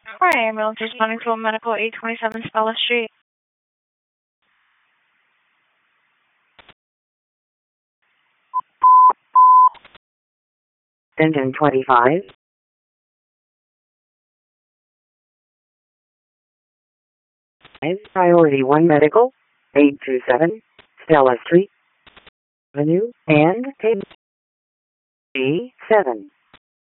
Hi, ambulance responding to a medical 827 Stella Street. 1025. Priority 1 Medical, 827, Stella Street, Avenue, and B7.